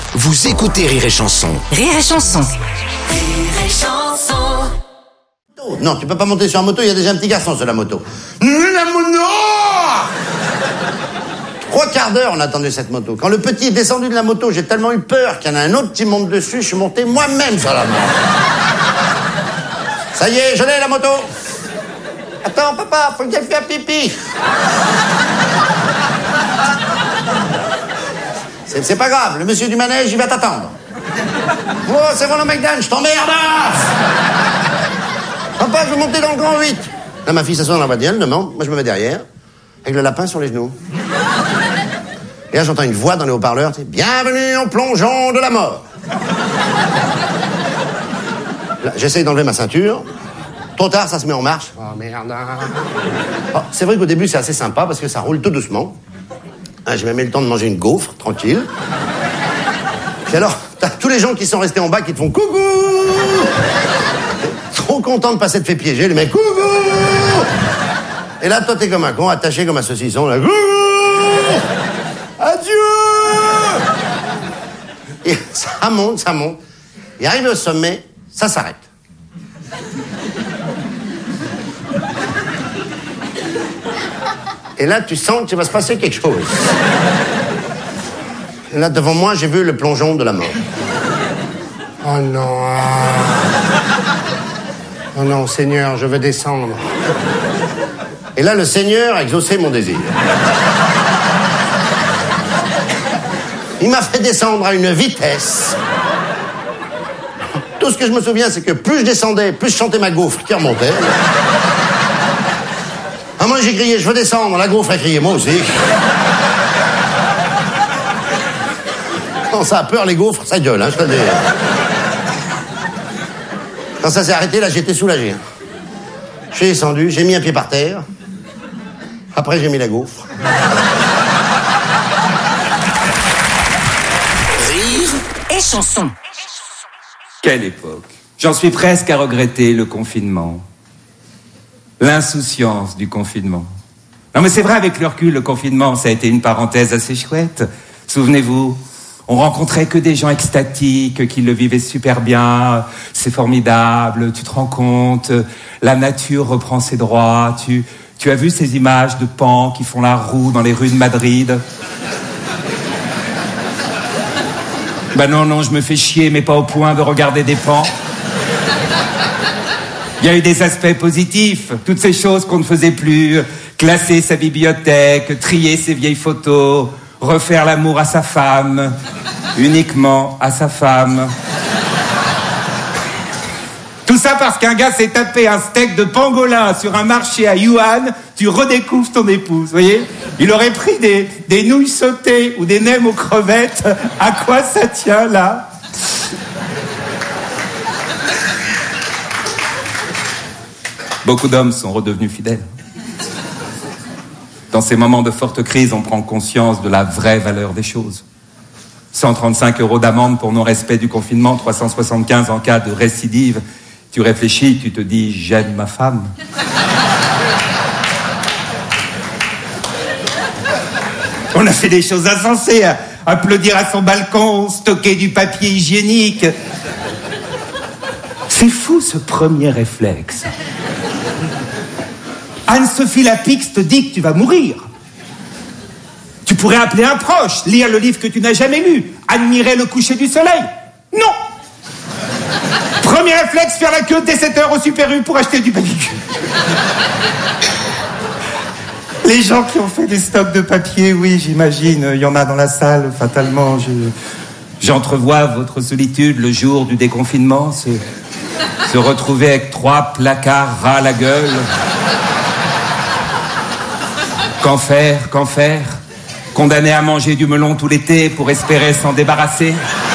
Vous écoutez Rire et Chanson. Rire et Chanson. Rire et Chanson. Non, tu peux pas monter sur la moto, il y a déjà un petit garçon sur la moto. La moto 3 quarts d'heure on a attendu cette moto. Quand le petit est descendu de la moto, j'ai tellement eu peur qu'il y en a un autre qui monte dessus, je suis monté moi-même sur la moto. Ça y est, je l'ai la moto. Attends papa, faut que j'aille faire pipi. C'est pas grave, le monsieur du manège, il va t'attendre. Oh, c'est Ronald McDan, je t'emmerde. Papa, je veux monter dans le grand 8. Là, ma fille s'assoit dans la voiture, elle demande. Moi, je me mets derrière, avec le lapin sur les genoux. Et là, j'entends une voix dans les haut-parleurs. Bienvenue au plongeon de la mort. Là, j'essaye d'enlever ma ceinture. Trop tard, ça se met en marche. Oh, merde. Oh, c'est vrai qu'au début, c'est assez sympa parce que ça roule tout doucement. Ah, j'ai même eu le temps de manger une gaufre, tranquille. Puis alors, t'as tous les gens qui sont restés en bas qui te font coucou. Trop content de pas s'être fait piéger, les mecs, coucou. Et là, toi, t'es comme un con, attaché comme un saucisson, là, coucou. Adieu. Et ça monte. Et arrivé au sommet, ça s'arrête. Et là, tu sens qu'il va se passer quelque chose. Et là, devant moi, j'ai vu le plongeon de la mort. Oh non. Oh non, Seigneur, je veux descendre. Et là, le Seigneur a exaucé mon désir. Il m'a fait descendre à une vitesse. Tout ce que je me souviens, c'est que plus je descendais, plus je chantais ma gaufre qui remontait. Ah, moi, j'ai crié, je veux descendre. La gaufre a crié, moi aussi. Quand ça a peur, les gaufres, ça gueule, hein, je te dis. Quand ça s'est arrêté, là, j'étais soulagé. Je suis descendu, j'ai mis un pied par terre. Après, j'ai mis la gaufre. Rire Et Chanson. Quelle époque. J'en suis presque à regretter le confinement. L'insouciance du confinement. Non mais c'est vrai, avec le recul, le confinement, ça a été une parenthèse assez chouette. Souvenez-vous, on rencontrait que des gens extatiques, qui le vivaient super bien. C'est formidable, tu te rends compte, la nature reprend ses droits. Tu as vu ces images de pans qui font la roue dans les rues de Madrid? Bah non, je me fais chier, mais pas au point de regarder des pans. Il y a eu des aspects positifs, toutes ces choses qu'on ne faisait plus, classer sa bibliothèque, trier ses vieilles photos, refaire l'amour à sa femme, uniquement à sa femme. Tout ça parce qu'un gars s'est tapé un steak de pangolin sur un marché à Yuan, tu redécouvres ton épouse, vous voyez? Il aurait pris des nouilles sautées ou des nems aux crevettes, à quoi ça tient là? Beaucoup d'hommes sont redevenus fidèles. Dans ces moments de forte crise, on prend conscience de la vraie valeur des choses. 135 € d'amende pour non-respect du confinement, 375 en cas de récidive. Tu réfléchis, tu te dis « j'aime ma femme ». On a fait des choses insensées, applaudir à son balcon, stocker du papier hygiénique. C'est fou ce premier réflexe. Anne-Sophie Lapix te dit que tu vas mourir. Tu pourrais appeler un proche, lire le livre que tu n'as jamais lu, admirer le coucher du soleil. Non. Premier réflexe, faire la queue dès 7h au Super U pour acheter du papier. Les gens qui ont fait des stocks de papier, oui, j'imagine, il y en a dans la salle, fatalement. J'entrevois votre solitude le jour du déconfinement, se retrouver avec 3 placards ras à la gueule. Qu'en faire? Condamné à manger du melon tout l'été pour espérer s'en débarrasser?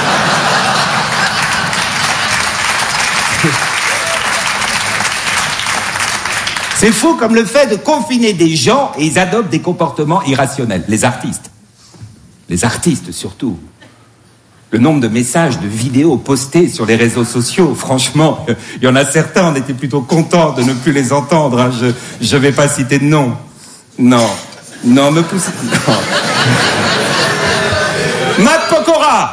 C'est fou comme le fait de confiner des gens et ils adoptent des comportements irrationnels. Les artistes surtout. Le nombre de messages, de vidéos postées sur les réseaux sociaux, franchement, il y en a certains, on était plutôt contents de ne plus les entendre. Hein. Je vais pas citer de nom. Non, me poussez... Non. Matt Pokora